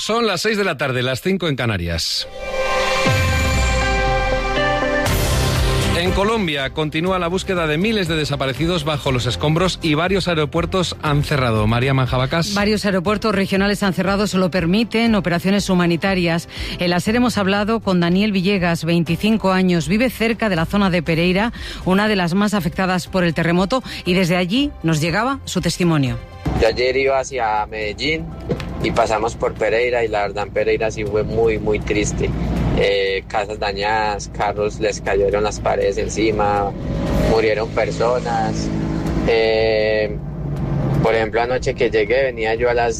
Son las 6 de la tarde, las 5 en Canarias. En Colombia continúa la búsqueda de miles de desaparecidos bajo los escombros y varios aeropuertos han cerrado. María Manjabacas. Varios aeropuertos regionales han cerrado, solo permiten operaciones humanitarias. En la SER hemos hablado con Daniel Villegas, 25 años, vive cerca de la zona de Pereira, una de las más afectadas por el terremoto, y desde allí nos llegaba su testimonio. Yo ayer iba hacia Medellín y pasamos por Pereira y la verdad en Pereira sí fue muy, muy triste. Casas dañadas, carros les cayeron las paredes encima, murieron personas. Por ejemplo, anoche que llegué venía yo a la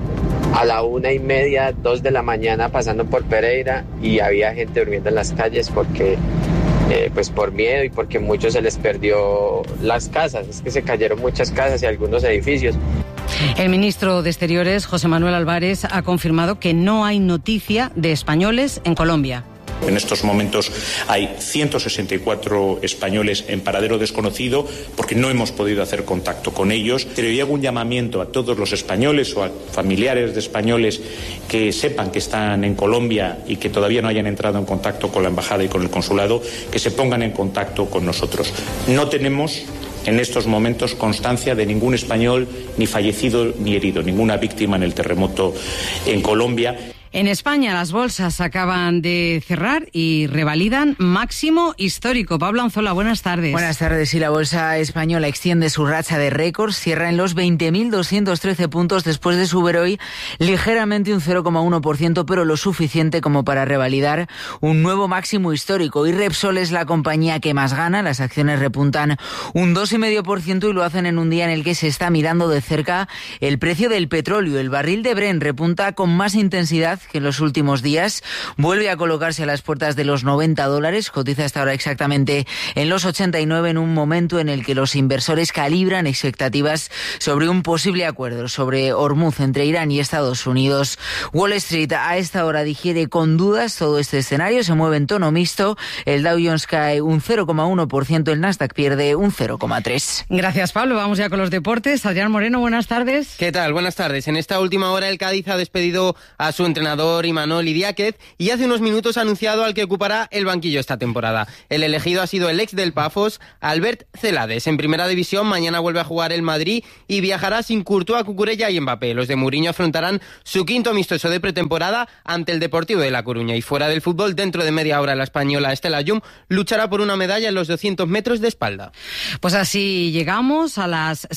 1:30, 2 de la mañana pasando por Pereira y había gente durmiendo en las calles porque pues por miedo y porque muchos se les perdió las casas, es que se cayeron muchas casas y algunos edificios. El ministro de Exteriores, José Manuel Álvarez, ha confirmado que no hay noticia de españoles en Colombia. En estos momentos hay 164 españoles en paradero desconocido porque no hemos podido hacer contacto con ellos. Pero yo hago un llamamiento a todos los españoles o a familiares de españoles que sepan que están en Colombia y que todavía no hayan entrado en contacto con la embajada y con el consulado, que se pongan en contacto con nosotros. No tenemos en estos momentos constancia de ningún español ni fallecido ni herido, ninguna víctima en el terremoto en Colombia. En España las bolsas acaban de cerrar y revalidan máximo histórico. Pablo Anzola, buenas tardes. Buenas tardes. Y la bolsa española extiende su racha de récords, cierra en los 20.213 puntos después de subir hoy ligeramente un 0,1%, pero lo suficiente como para revalidar un nuevo máximo histórico. Y Repsol es la compañía que más gana, las acciones repuntan un 2,5% y lo hacen en un día en el que se está mirando de cerca el precio del petróleo. El barril de Brent repunta con más intensidad que en los últimos días, vuelve a colocarse a las puertas de los $90, cotiza hasta ahora exactamente en los 89, en un momento en el que los inversores calibran expectativas sobre un posible acuerdo sobre Hormuz entre Irán y Estados Unidos. Wall Street a esta hora digiere con dudas todo este escenario, se mueve en tono mixto, el Dow Jones cae un 0,1%, el Nasdaq pierde un 0,3%. Gracias, Pablo. Vamos ya con los deportes. Adrián Moreno, buenas tardes. ¿Qué tal? Buenas tardes. En esta última hora el Cádiz ha despedido a su entrenador Imanol Idiáquez y hace unos minutos ha anunciado al que ocupará el banquillo esta temporada. El elegido ha sido el ex del Pafos, Albert Celades. En primera división mañana vuelve a jugar el Madrid y viajará sin Courtois, Cucurella y Mbappé. Los de Mourinho afrontarán su quinto amistoso de pretemporada ante el Deportivo de La Coruña. Y fuera del fútbol, dentro de media hora la española Estela Yum luchará por una medalla en los 200 metros de espalda. Pues así llegamos a las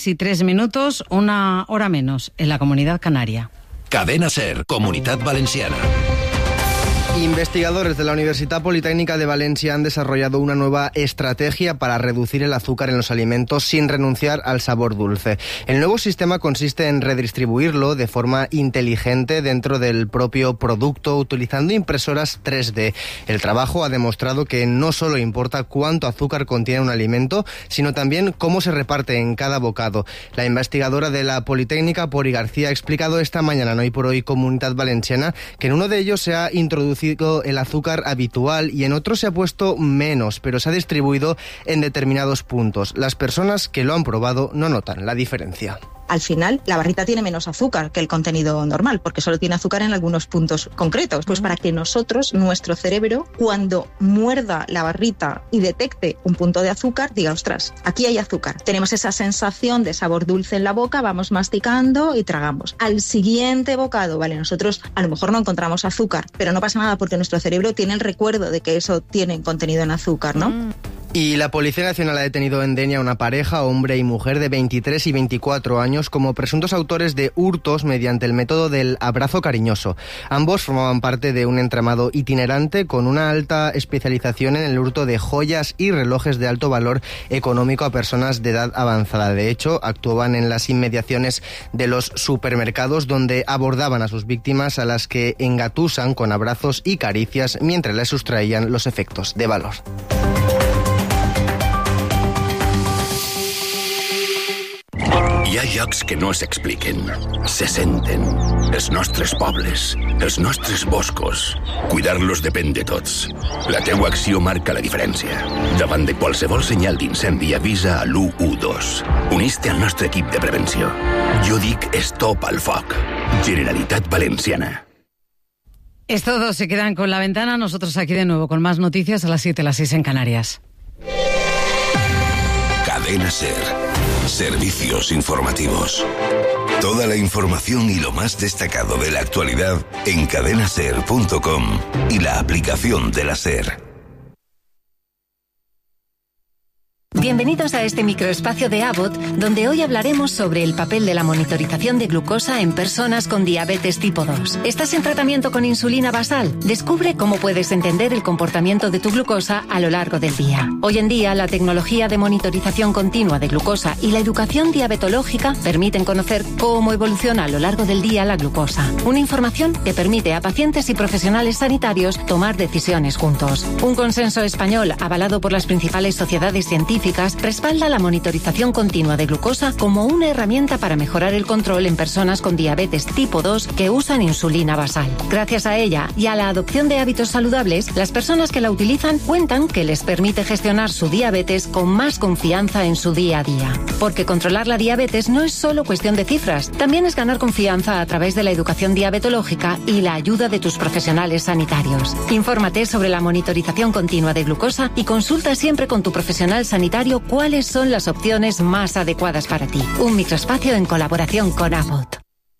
6:03, una hora menos en la Comunidad Canaria. Cadena SER, Comunitat Valenciana. Investigadores de la Universidad Politécnica de Valencia han desarrollado una nueva estrategia para reducir el azúcar en los alimentos sin renunciar al sabor dulce. El nuevo sistema consiste en redistribuirlo de forma inteligente dentro del propio producto utilizando impresoras 3D. El trabajo ha demostrado que no solo importa cuánto azúcar contiene un alimento, sino también cómo se reparte en cada bocado. La investigadora de la Politécnica, Pori García, ha explicado esta mañana en Hoy por Hoy Comunitat Valenciana que en uno de ellos se ha introducido el azúcar habitual y en otro se ha puesto menos, pero se ha distribuido en determinados puntos. Las personas que lo han probado no notan la diferencia. Al final, la barrita tiene menos azúcar que el contenido normal, porque solo tiene azúcar en algunos puntos concretos. Pues para que nosotros, nuestro cerebro, cuando muerda la barrita y detecte un punto de azúcar, diga, ostras, aquí hay azúcar. Tenemos esa sensación de sabor dulce en la boca, vamos masticando y tragamos. Al siguiente bocado, vale, nosotros a lo mejor no encontramos azúcar, pero no pasa nada porque nuestro cerebro tiene el recuerdo de que eso tiene contenido en azúcar, ¿no? Y la Policía Nacional ha detenido en Denia a una pareja, hombre y mujer, de 23 y 24 años como presuntos autores de hurtos mediante el método del abrazo cariñoso. Ambos formaban parte de un entramado itinerante con una alta especialización en el hurto de joyas y relojes de alto valor económico a personas de edad avanzada. De hecho, actuaban en las inmediaciones de los supermercados donde abordaban a sus víctimas, a las que engatusan con abrazos y caricias mientras les sustraían los efectos de valor. Hi ha llocs que no s'expliquen, se senten. Els nostres pobles, els nostres boscos. Cuidar-los depèn de tots. La teua acció marca la diferència. Davant de qualsevol senyal d'incendi, avisa a l'112. Unís-te al nostre equip de prevenció. Jo dic stop al foc. Generalitat Valenciana. Es todo, se quedan con La Ventana. Nosotros aquí de nuevo con más noticias a las 7, las 6 en Canarias. Cadena SER. Servicios informativos. Toda la información y lo más destacado de la actualidad en cadenaser.com y la aplicación de la SER. Bienvenidos a este microespacio de Abbott, donde hoy hablaremos sobre el papel de la monitorización de glucosa en personas con diabetes tipo 2. ¿Estás en tratamiento con insulina basal? Descubre cómo puedes entender el comportamiento de tu glucosa a lo largo del día. Hoy en día, la tecnología de monitorización continua de glucosa y la educación diabetológica permiten conocer cómo evoluciona a lo largo del día la glucosa. Una información que permite a pacientes y profesionales sanitarios tomar decisiones juntos. Un consenso español avalado por las principales sociedades científicas respalda la monitorización continua de glucosa como una herramienta para mejorar el control en personas con diabetes tipo 2 que usan insulina basal. Gracias a ella y a la adopción de hábitos saludables, las personas que la utilizan cuentan que les permite gestionar su diabetes con más confianza en su día a día. Porque controlar la diabetes no es solo cuestión de cifras, también es ganar confianza a través de la educación diabetológica y la ayuda de tus profesionales sanitarios. Infórmate sobre la monitorización continua de glucosa y consulta siempre con tu profesional sanitario cuáles son las opciones más adecuadas para ti. Un microespacio en colaboración con Abbott.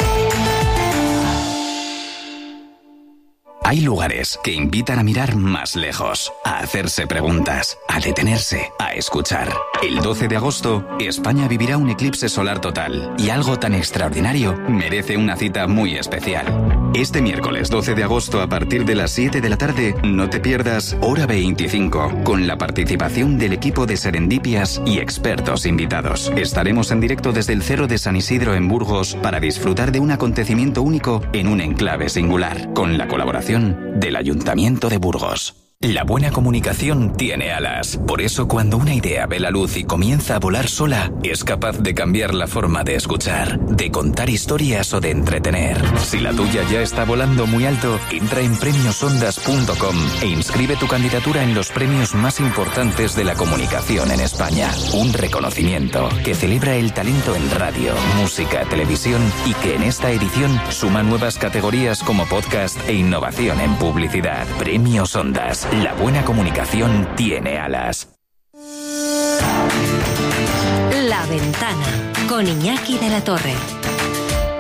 Hay lugares que invitan a mirar más lejos, a hacerse preguntas, a detenerse, a escuchar. El 12 de agosto, España vivirá un eclipse solar total y algo tan extraordinario merece una cita muy especial. Este miércoles 12 de agosto a partir de las 7 de la tarde, no te pierdas Hora 25, con la participación del equipo de Serendipias y expertos invitados. Estaremos en directo desde el Cerro de San Isidro en Burgos para disfrutar de un acontecimiento único en un enclave singular, con la colaboración del Ayuntamiento de Burgos. La buena comunicación tiene alas. Por eso, cuando una idea ve la luz y comienza a volar sola, es capaz de cambiar la forma de escuchar, de contar historias o de entretener. Si la tuya ya está volando muy alto, entra en premiosondas.com e inscribe tu candidatura en los premios más importantes de la comunicación en España. Un reconocimiento que celebra el talento en radio, música, televisión y que en esta edición suma nuevas categorías como podcast e innovación en publicidad. Premios Ondas. La buena comunicación tiene alas. La Ventana, con Iñaki de la Torre.